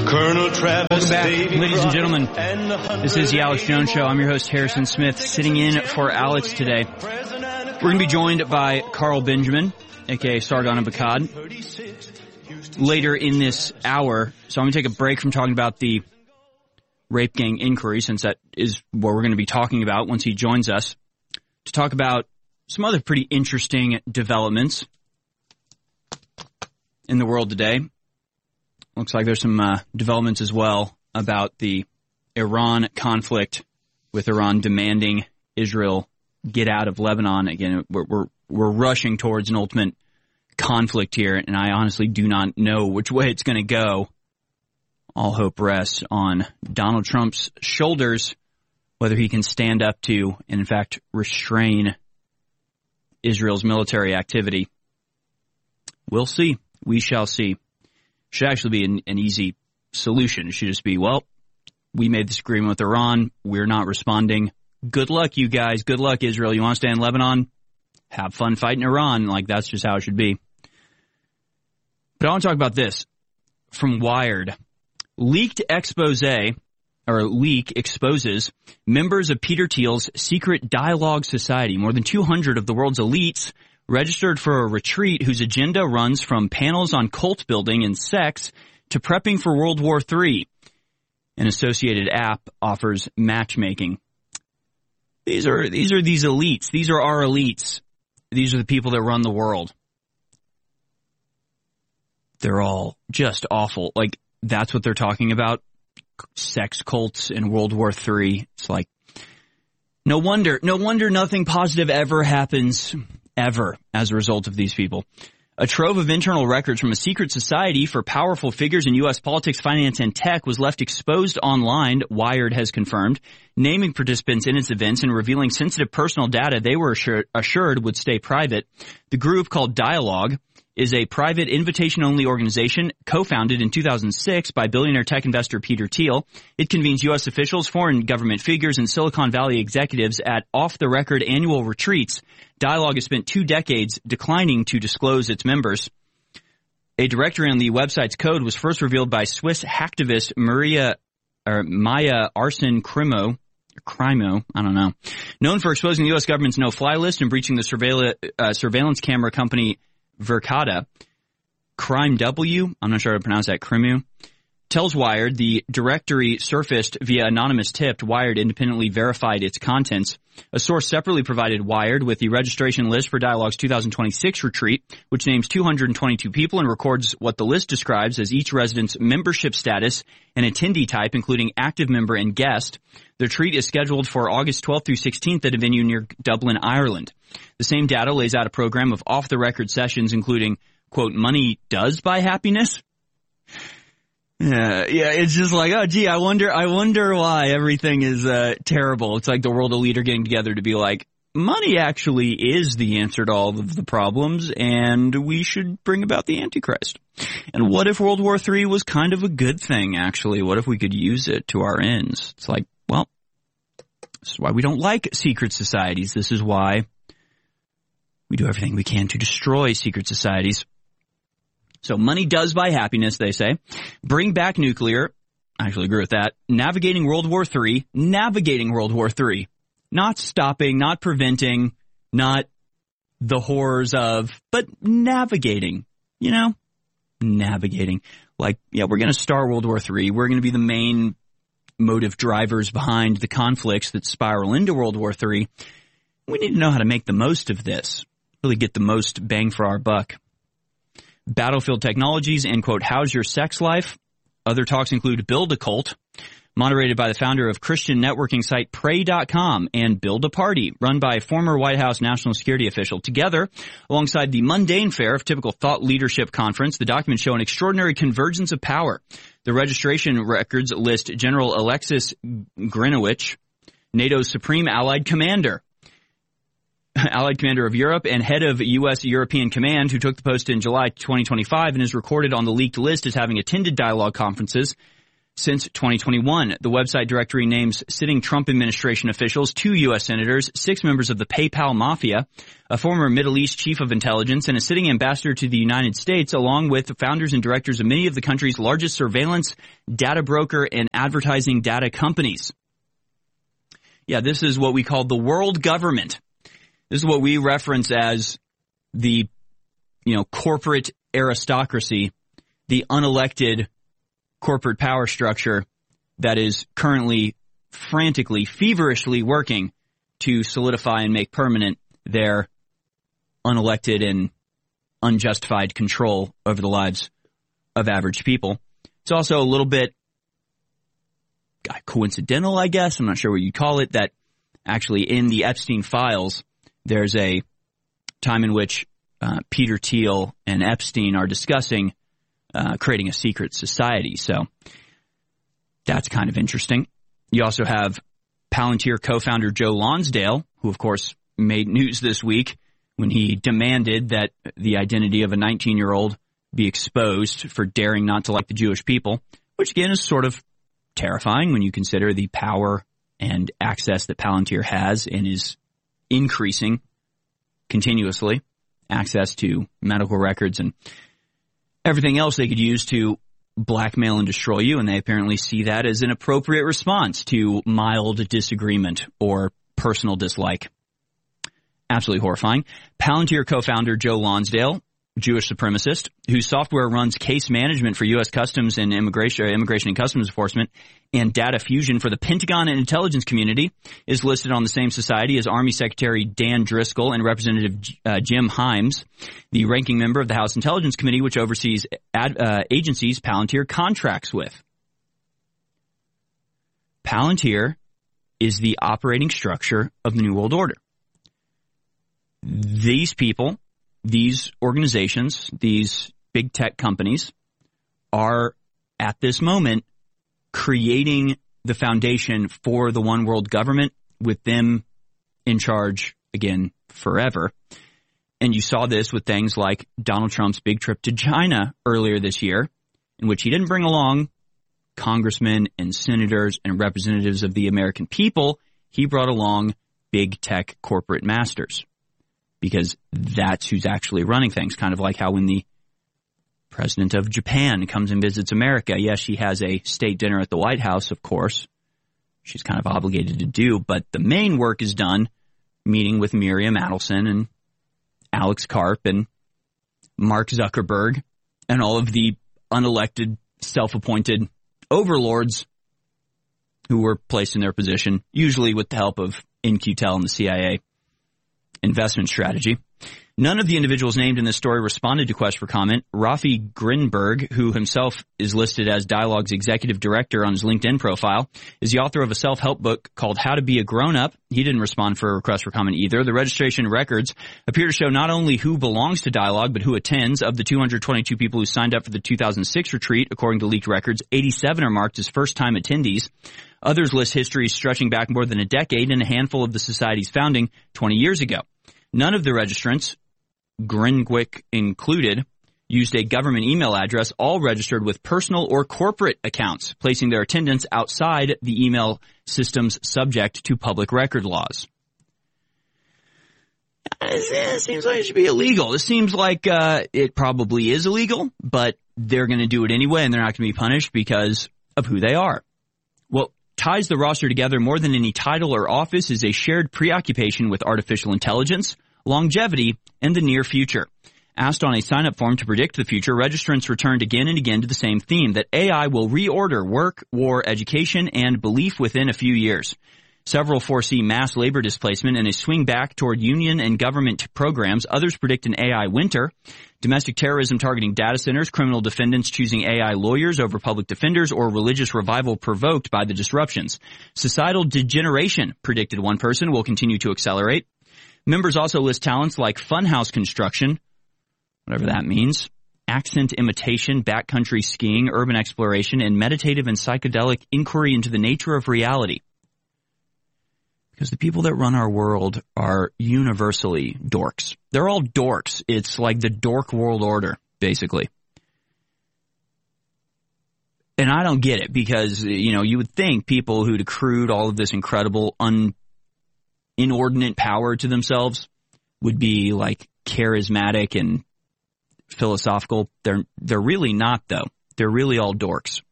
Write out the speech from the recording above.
Colonel Travis Welcome back, Davies, ladies and gentlemen. This is the Alex Jones Show. I'm your host, Harrison Smith, sitting in for Alex today. We're going to be joined by Carl Benjamin, a.k.a. Sargon of Akkad, later in this hour. So I'm going to take a break from talking about the rape gang inquiry, since that is what we're going to be talking about once he joins us, to talk about some other pretty interesting developments in the world today. Looks like there's some developments as well about the Iran conflict, with Iran demanding Israel get out of Lebanon. Again, we're rushing towards an ultimate conflict here, and I honestly do not know which way it's going to go. All hope rests on Donald Trump's shoulders, whether he can stand up to and, in fact, restrain Israel's military activity. We'll see. We shall see. Should actually be an easy solution. It should just be, well, we made this agreement with Iran. We're not responding. Good luck, you guys. Good luck, Israel. You want to stay in Lebanon? Have fun fighting Iran. Like, that's just how it should be. But I want to talk about this from Wired. Leak exposes members of Peter Thiel's Secret Dialogue Society. More than 200 of the world's elites registered for a retreat whose agenda runs from panels on cult building and sex to prepping for World War III. An associated app offers matchmaking. These are these elites. These are our elites. These are the people that run the world. They're all just awful. Like, that's what they're talking about. Sex cults in World War III. It's like, no wonder nothing positive ever happens ever as a result of these people. A trove of internal records from a secret society for powerful figures in U.S. politics, finance, and tech was left exposed online, Wired has confirmed, naming participants in its events and revealing sensitive personal data they were assured would stay private. The group, called Dialogue, is a private invitation-only organization co-founded in 2006 by billionaire tech investor Peter Thiel. It convenes U.S. officials, foreign government figures, and Silicon Valley executives at off-the-record annual retreats. Dialogue has spent 2 decades declining to disclose its members. A directory on the website's code was first revealed by Swiss hacktivist Maya Arsen-Crimo, I don't know, known for exposing the U.S. government's no-fly list and breaching the surveillance camera company Verkada. Crime W, I'm not sure how to pronounce that, Crimo, tells Wired the directory surfaced via anonymous tip. Wired independently verified its contents. A source separately provided Wired with the registration list for Dialogue's 2026 retreat, which names 222 people and records what the list describes as each resident's membership status and attendee type, including active member and guest. The retreat is scheduled for August 12th through 16th at a venue near Dublin, Ireland. The same data lays out a program of off-the-record sessions, including, quote, money does buy happiness. Yeah, it's just like, oh, gee, I wonder why everything is terrible. It's like the world elite are getting together to be like, money actually is the answer to all of the problems, and we should bring about the Antichrist. And what if World War III was kind of a good thing, actually? What if we could use it to our ends? It's like, well, this is why we don't like secret societies. This is why we do everything we can to destroy secret societies. So money does buy happiness, they say. Bring back nuclear. I actually agree with that. Navigating World War III. Not stopping, not preventing, not the horrors of, but navigating, navigating. Like, yeah, we're going to start World War III. We're going to be the main motive drivers behind the conflicts that spiral into World War III. We need to know how to make the most of this, really get the most bang for our buck. Battlefield Technologies and, quote, how's your sex life? Other talks include Build a Cult, moderated by the founder of Christian networking site Pray.com, and Build a Party, run by a former White House national security official. Together, alongside the mundane fare of typical thought leadership conference, the documents show an extraordinary convergence of power. The registration records list General Alexis Grinowich, NATO's supreme allied commander of Europe and head of U.S. European Command, who took the post in July 2025 and is recorded on the leaked list as having attended Dialogue conferences. Since 2021, the website directory names sitting Trump administration officials, 2 U.S. senators, 6 members of the PayPal mafia, a former Middle East chief of intelligence, and a sitting ambassador to the United States, along with the founders and directors of many of the country's largest surveillance, data broker, and advertising data companies. Yeah, this is what we call the world government. This is what we reference as the, corporate aristocracy, the unelected corporate power structure that is currently frantically, feverishly working to solidify and make permanent their unelected and unjustified control over the lives of average people. It's also a little bit coincidental, I guess. I'm not sure what you call it, that actually in the Epstein files, there's a time in which Peter Thiel and Epstein are discussing creating a secret society. So that's kind of interesting. You also have Palantir co-founder Joe Lonsdale, who of course made news this week when he demanded that the identity of a 19-year-old be exposed for daring not to like the Jewish people, which again is sort of terrifying when you consider the power and access that Palantir has and is increasing continuously, access to medical records and everything else they could use to blackmail and destroy you, and they apparently see that as an appropriate response to mild disagreement or personal dislike. Absolutely horrifying. Palantir co-founder Joe Lonsdale, Jewish supremacist, whose software runs case management for U.S. Customs and Immigration and Customs Enforcement and data fusion for the Pentagon and intelligence community, is listed on the same society as Army Secretary Dan Driscoll and Representative Jim Himes, the ranking member of the House Intelligence Committee, which oversees agencies Palantir contracts with. Palantir is the operating structure of the New World Order. These people, these organizations, these big tech companies are at this moment creating the foundation for the one world government, with them in charge again forever. And you saw this with things like Donald Trump's big trip to China earlier this year, in which he didn't bring along congressmen and senators and representatives of the American people. He brought along big tech corporate masters, because that's who's actually running things. Kind of like how when the president of Japan comes and visits America, yes, she has a state dinner at the White House, of course. She's kind of obligated to do, but the main work is done meeting with Miriam Adelson and Alex Karp and Mark Zuckerberg and all of the unelected, self-appointed overlords who were placed in their position, usually with the help of In-Q-Tel and the CIA investment strategy. None of the individuals named in this story responded to Quest for Comment. Rafi Grinberg, who himself is listed as Dialogue's executive director on his LinkedIn profile, is the author of a self-help book called How to Be a Grown-Up. He didn't respond for a request for comment either. The registration records appear to show not only who belongs to Dialogue, but who attends. Of the 222 people who signed up for the 2006 retreat, according to leaked records, 87 are marked as first-time attendees. Others list histories stretching back more than a decade, and a handful of the society's founding 20 years ago. None of the registrants, Grinwick included, used a government email address, all registered with personal or corporate accounts, placing their attendance outside the email systems subject to public record laws. It seems like it should be illegal. It seems like it probably is illegal, but they're going to do it anyway, and they're not going to be punished because of who they are. What ties the roster together more than any title or office is a shared preoccupation with artificial intelligence, longevity, and the near future. Asked on a sign-up form to predict the future, registrants returned again and again to the same theme, that AI will reorder work, war, education, and belief within a few years. Several foresee mass labor displacement and a swing back toward union and government programs. Others predict an AI winter, domestic terrorism targeting data centers, criminal defendants choosing AI lawyers over public defenders, or religious revival provoked by the disruptions. Societal degeneration, predicted one person, will continue to accelerate. Members also list talents like funhouse construction, whatever that means, accent imitation, backcountry skiing, urban exploration, and meditative and psychedelic inquiry into the nature of reality. Because the people that run our world are universally dorks. They're all dorks. It's like the dork world order, basically. And I don't get it because, you would think people who'd accrued all of this incredible, inordinate power to themselves would be like charismatic and philosophical. They're really not, though. They're really all dorks.